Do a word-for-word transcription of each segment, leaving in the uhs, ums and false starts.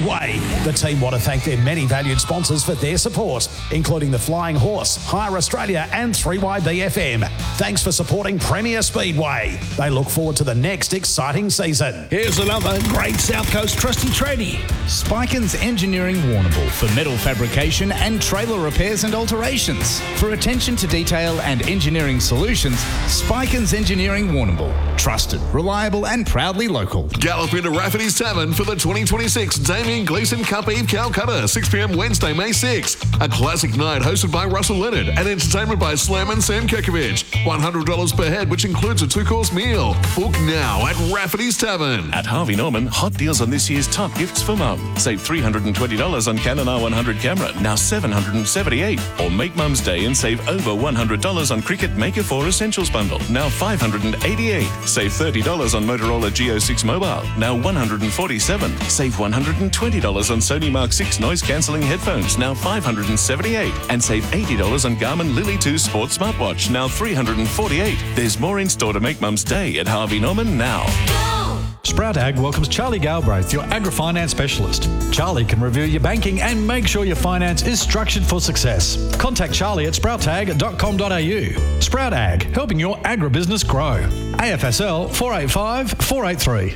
Speedway. The team want to thank their many valued sponsors for their support, including the Flying Horse, Hire Australia and three Y B F M. Thanks for supporting Premier Speedway. They look forward to the next exciting season. Here's another great South Coast trusty tradie. Spikins Engineering Warrnambool for metal fabrication and trailer repairs and alterations. For attention to detail and engineering solutions, Spikins Engineering Warrnambool. Trusted, reliable and proudly local. Gallop into Rafferty's Tavern for the twenty twenty-six Damien Gleeson Cup Eve Calcutta, six p.m. Wednesday, May sixth. A classic night hosted by Russell Leonard and entertainment by Slam and Sam Kekovich. one hundred dollars per head, which includes a two-course meal. Book now at Rafferty's Tavern. At Harvey Norman, hot deals on this year's top gifts for mum. Save three hundred twenty dollars on Canon R one hundred camera, now seven hundred seventy-eight dollars. Or make Mum's Day and save over one hundred dollars on Cricket Maker four Essentials Bundle, now five hundred eighty-eight dollars. Save thirty dollars on Motorola G O six Mobile, now one hundred forty-seven dollars. Save one hundred twenty dollars on Sony Mark six noise-cancelling headphones, now five hundred seventy-eight dollars. And save eighty dollars on Garmin Lily two Sports Smartwatch, now three hundred forty-eight dollars. There's more in store to make Mum's Day at Harvey Norman now. Sprout Ag welcomes Charlie Galbraith, your agri-finance specialist. Charlie can review your banking and make sure your finance is structured for success. Contact Charlie at sprout ag dot com dot a u. Sprout Ag, helping your agribusiness grow. A F S L four eight five four eight three.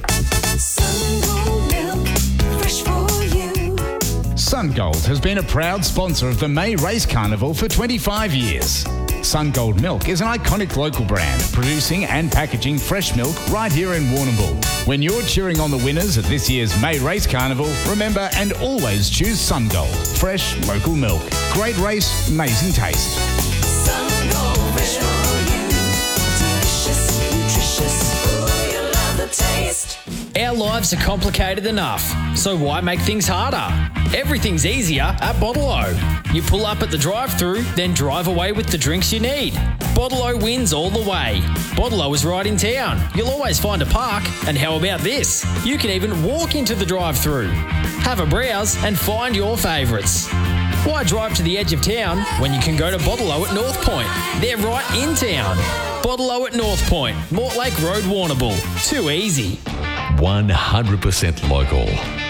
Sungold milk, fresh for you. SunGold has been a proud sponsor of the May Race Carnival for twenty-five years. SunGold Milk is an iconic local brand, producing and packaging fresh milk right here in Warrnambool. When you're cheering on the winners at this year's May Race Carnival, remember and always choose SunGold. Fresh, local milk. Great race, amazing taste. Sungold, fresh for you. Delicious, nutritious. Ooh, you love the taste. Our lives are complicated enough, so why make things harder? Everything's easier at Bottle-O. You pull up at the drive-thru, then drive away with the drinks you need. Bottle-O wins all the way. Bottle-O is right in town. You'll always find a park. And how about this? You can even walk into the drive-thru. Have a browse and find your favourites. Why drive to the edge of town when you can go to Bottle-O at North Point? They're right in town. Bottle-O at North Point, Mortlake Road, Warrnambool. Too easy. one hundred percent local.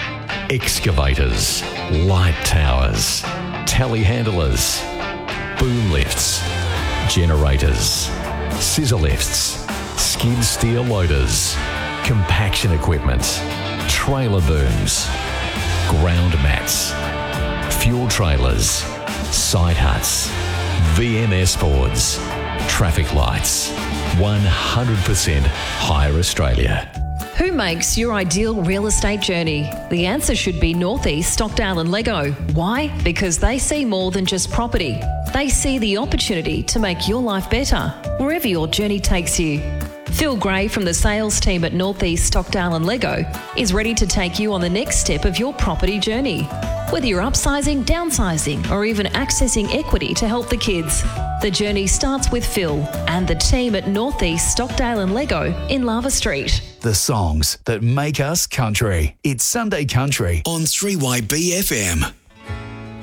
Excavators, light towers, telehandlers, boom lifts, generators, scissor lifts, skid steer loaders, compaction equipment, trailer booms, ground mats, fuel trailers, side huts, V M S boards, traffic lights. one hundred percent Hire Australia. Who makes your ideal real estate journey? The answer should be Northeast Stockdale and Lego. Why? Because they see more than just property. They see the opportunity to make your life better, wherever your journey takes you. Phil Gray from the sales team at Northeast Stockdale and Lego is ready to take you on the next step of your property journey. Whether you're upsizing, downsizing, or even accessing equity to help the kids, the journey starts with Phil and the team at Northeast Stockdale and Lego in Lava Street. The songs that make us country. It's Sunday Country on three Y B F M.